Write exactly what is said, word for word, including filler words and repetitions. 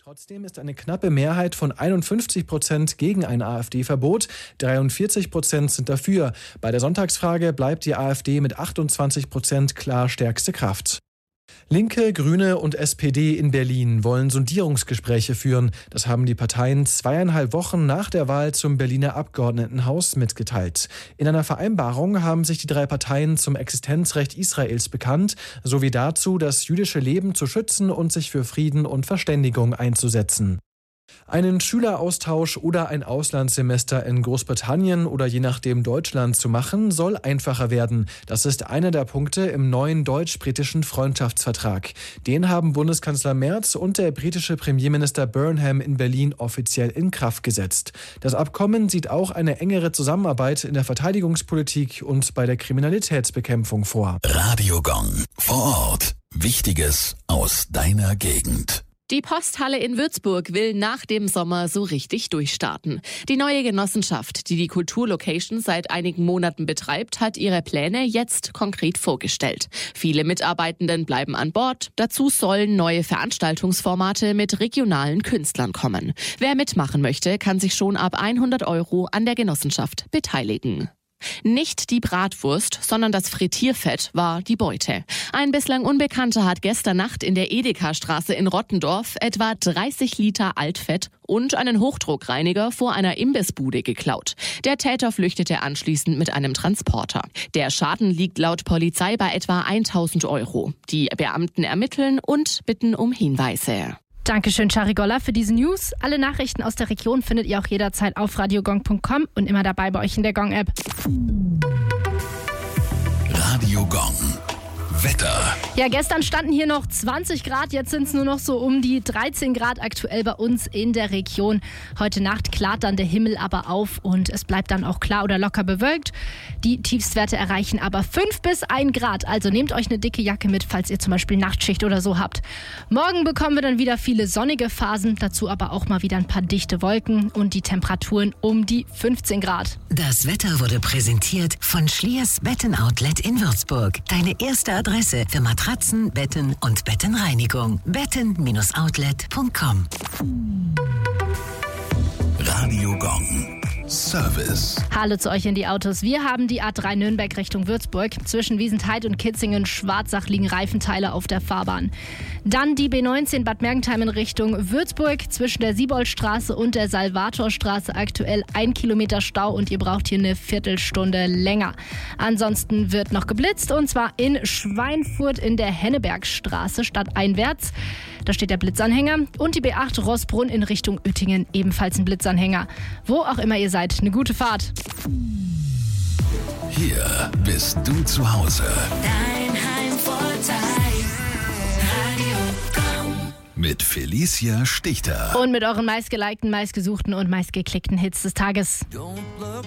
Trotzdem ist eine knappe Mehrheit von einundfünfzig Prozent gegen ein AfD-Verbot, dreiundvierzig Prozent sind dafür. Bei der Sonntagsfrage bleibt die AfD mit achtundzwanzig Prozent klar stärkste Kraft. Linke, Grüne und S P D in Berlin wollen Sondierungsgespräche führen. Das haben die Parteien zweieinhalb Wochen nach der Wahl zum Berliner Abgeordnetenhaus mitgeteilt. In einer Vereinbarung haben sich die drei Parteien zum Existenzrecht Israels bekannt, sowie dazu, das jüdische Leben zu schützen und sich für Frieden und Verständigung einzusetzen. Einen Schüleraustausch oder ein Auslandssemester in Großbritannien oder je nachdem Deutschland zu machen, soll einfacher werden. Das ist einer der Punkte im neuen deutsch-britischen Freundschaftsvertrag. Den haben Bundeskanzler Merz und der britische Premierminister Burnham in Berlin offiziell in Kraft gesetzt. Das Abkommen sieht auch eine engere Zusammenarbeit in der Verteidigungspolitik und bei der Kriminalitätsbekämpfung vor. Radio Gong. Vor Ort. Wichtiges aus deiner Gegend. Die Posthalle in Würzburg will nach dem Sommer so richtig durchstarten. Die neue Genossenschaft, die die Kulturlocation seit einigen Monaten betreibt, hat ihre Pläne jetzt konkret vorgestellt. Viele Mitarbeitenden bleiben an Bord. Dazu sollen neue Veranstaltungsformate mit regionalen Künstlern kommen. Wer mitmachen möchte, kann sich schon ab hundert Euro an der Genossenschaft beteiligen. Nicht die Bratwurst, sondern das Frittierfett war die Beute. Ein bislang Unbekannter hat gestern Nacht in der Edeka-Straße in Rottendorf etwa dreißig Liter Altfett und einen Hochdruckreiniger vor einer Imbissbude geklaut. Der Täter flüchtete anschließend mit einem Transporter. Der Schaden liegt laut Polizei bei etwa tausend Euro. Die Beamten ermitteln und bitten um Hinweise. Dankeschön, Charigolla, für diese News. Alle Nachrichten aus der Region findet ihr auch jederzeit auf radiogong punkt com und immer dabei bei euch in der Gong-App. Radio Gong. Wetter. Ja, gestern standen hier noch zwanzig Grad, jetzt sind es nur noch so um die dreizehn Grad aktuell bei uns in der Region. Heute Nacht klart dann der Himmel aber auf und es bleibt dann auch klar oder locker bewölkt. Die Tiefstwerte erreichen aber fünf bis ein Grad, also nehmt euch eine dicke Jacke mit, falls ihr zum Beispiel Nachtschicht oder so habt. Morgen bekommen wir dann wieder viele sonnige Phasen, dazu aber auch mal wieder ein paar dichte Wolken und die Temperaturen um die fünfzehn Grad. Das Wetter wurde präsentiert von Schliers Betten-Outlet in Würzburg. Deine erste Adresse für Matratzen, Betten und Bettenreinigung. betten Bindestrich outlet punkt com. Radio Gong. Service. Hallo zu euch in die Autos. Wir haben die A drei Nürnberg Richtung Würzburg. Zwischen Wiesentheid und Kitzingen-Schwarzach liegen Reifenteile auf der Fahrbahn. Dann die B neunzehn Bad Mergentheim in Richtung Würzburg. Zwischen der Sieboldstraße und der Salvatorstraße aktuell ein Kilometer Stau und ihr braucht hier eine Viertelstunde länger. Ansonsten wird noch geblitzt und zwar in Schweinfurt in der Hennebergstraße stadteinwärts. Da steht der Blitzanhänger und die B acht Rossbrunn in Richtung Uettingen ebenfalls ein Blitzanhänger. Wo auch immer ihr seid, eine gute Fahrt. Hier bist du zu Hause. Dein Heimvorteil. Radio Gong. Mit Felicia Stichter. Und mit euren meistgelikten, meistgesuchten und meistgeklickten Hits des Tages. Don't look